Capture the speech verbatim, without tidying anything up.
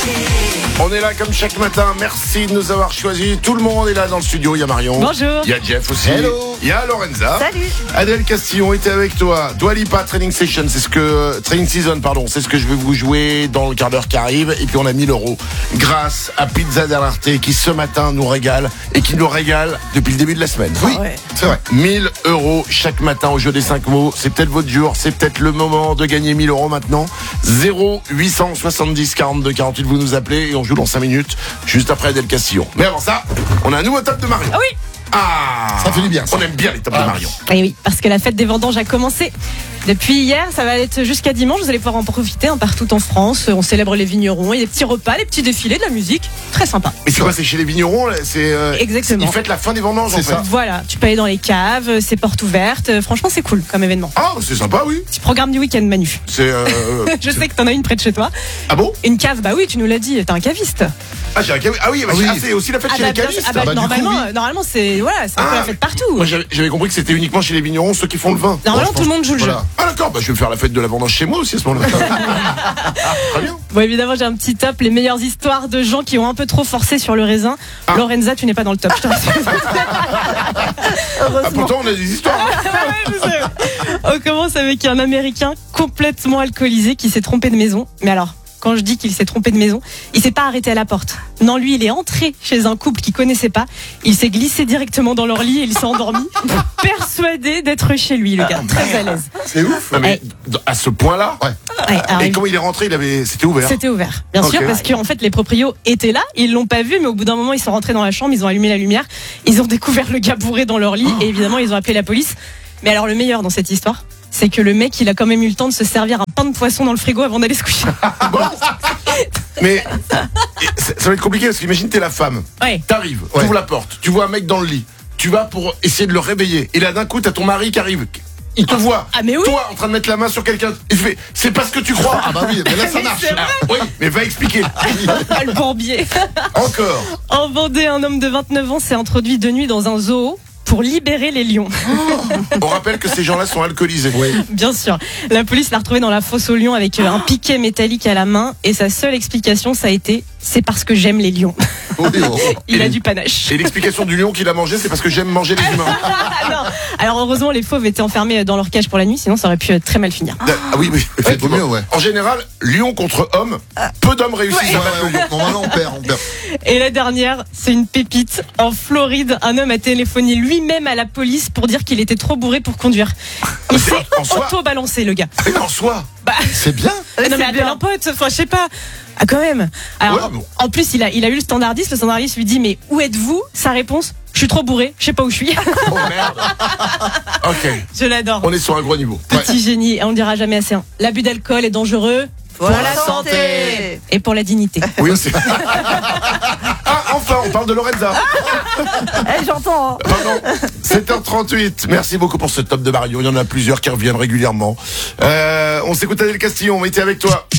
On est là comme chaque matin, merci de nous avoir choisis. Tout le monde est là dans le studio, il y a Marion. Bonjour. Il y a Jeff aussi. Hello. Il y a Lorenza. Salut. Adèle Castillon était avec toi. Dua Lipa Training Session, c'est ce que Training Season, pardon, c'est ce que je vais vous jouer dans le quart d'heure qui arrive. Et puis on a mille euros grâce à Pizza Dell'Arte qui ce matin nous régale et qui nous régale depuis le début de la semaine. Oui, ouais. c'est vrai. mille euros chaque matin au jeu des cinq mots. C'est peut-être votre jour, c'est peut-être le moment de gagner mille euros maintenant. zéro huit cent soixante-dix quarante-deux quarante-huit, vous nous appelez et on joue dans cinq minutes, juste après Adèle Castillon. Mais avant ça, on a un nouveau top de Marion. Ah oui. Ah, Ça fait du bien, ça. On aime bien les tops Ah, de Marion. Et oui, parce que la fête des vendanges a commencé depuis hier, ça va être jusqu'à dimanche, vous allez pouvoir en profiter hein, partout en France. On célèbre les vignerons, il y a des petits repas, des petits défilés, de la musique, très sympa. Mais c'est quoi, c'est chez les vignerons là, c'est euh, Exactement. Ils fêtent la fin des vendanges en C'est fait. ça. Voilà, tu peux aller dans les caves, c'est portes ouvertes, franchement c'est cool comme événement. Ah, c'est sympa, oui. Petit programme du week-end Manu. C'est euh, Je sais que t'en as une près de chez toi. ah bon. Une cave, bah oui, tu nous l'as dit, t'es un caviste. Ah, j'ai un cavi- ah oui, bah, Ah oui. ah, c'est aussi la fête Ah chez bah, les bien cavistes. sûr. Ah bah, Bah, du coup, normalement, oui. euh, normalement c'est voilà, c'est un peu Ah. la fête partout. Moi j'avais, j'avais compris que c'était uniquement chez les vignerons, ceux qui font le vin. Normalement Bon, je tout le monde joue le jeu. Voilà. Ah d'accord, bah je vais faire la fête de la vendange chez moi aussi à ce moment-là. Très bien. Bon, évidemment, j'ai un petit top, les meilleures histoires de gens qui ont un peu trop forcé sur le raisin. Ah. Lorenza, tu n'es pas dans le top, je te rassure. Ah, pourtant on a des histoires. On commence avec un Américain complètement alcoolisé qui s'est trompé de maison. Mais alors, quand je dis qu'il s'est trompé de maison, il s'est pas arrêté à la porte. Non, lui, il est entré chez un couple qu'il connaissait pas. Il s'est glissé directement dans leur lit et il s'est endormi, persuadé d'être chez lui, le gars, très à l'aise. C'est ouf. Non, mais à ce point-là. Ouais. Ouais, alors, Et il- comment il est rentré, il avait, c'était ouvert. C'était ouvert, bien Ok. sûr, parce qu'en fait, les proprios étaient là, ils l'ont pas vu, mais au bout d'un moment, ils sont rentrés dans la chambre, ils ont allumé la lumière, ils ont découvert le gars bourré dans leur lit, et évidemment, ils ont appelé la police. Mais alors, le meilleur dans cette histoire, c'est que le mec, il a quand même eu le temps de se servir un pain de poisson dans le frigo avant d'aller se coucher. Bon. Mais et ça ça va être compliqué parce qu'imagine t'es la femme. Ouais. T'arrives, Ouais. t'ouvres la porte, tu vois un mec dans le lit, tu vas pour essayer de le réveiller. Et là d'un coup t'as ton mari qui arrive. Il te voit, Ah, mais oui. toi en train de mettre la main sur quelqu'un. Il fait, c'est pas ce que tu crois. Ah bah oui, mais là ça Mais marche. c'est vrai. Ah, oui, mais va expliquer. Ah, le bourbier. Encore. En Vendée, un homme de vingt-neuf ans s'est introduit de nuit dans un zoo pour libérer les lions. On rappelle que ces gens-là sont alcoolisés. Oui. Bien sûr. La police l'a retrouvé dans la fosse aux lions avec euh, un piquet métallique à la main et sa seule explication, ça a été « c'est parce que j'aime les lions Oh, oh. ». Il Et- a du panache. Et l'explication du lion qu'il a mangé, c'est parce que j'aime manger les humains. Ah, non. Alors heureusement, les fauves étaient enfermés dans leur cage pour la nuit, sinon ça aurait pu euh, très mal finir. Ah oui, oui. Ouais, vaut mieux, ouais. En général, lion contre homme, peu d'hommes réussissent Ouais, à battre le lion. ouais, normalement on perd, on perd. Et la dernière, c'est une pépite. En Floride, un homme a téléphoné lui-même à la police pour dire qu'il était trop bourré pour conduire. Il c'est- s'est en soi- auto-balancé, le gars. En soi. Bah, C'est bien. non mais appelle un pote, enfin je sais pas. Ah quand même. Alors, Ouais, bon. en plus il a, il a eu le standardiste, le standardiste lui dit mais où êtes-vous? Sa réponse, je suis trop bourré, je sais pas où je suis. Oh merde. Ok. Je l'adore. On est sur un gros niveau. Petit génie, et on ne dira jamais assez. hein. L'abus d'alcool est dangereux. Pour la santé. Et pour la dignité. Oui, c'est. Ah, enfin, on parle de Lorenza. Eh, j'entends. Pardon. sept heures trente-huit. Merci beaucoup pour ce top de Mario. Il y en a plusieurs qui reviennent régulièrement. Euh, on s'écoute Adèle Castillon. On était avec toi.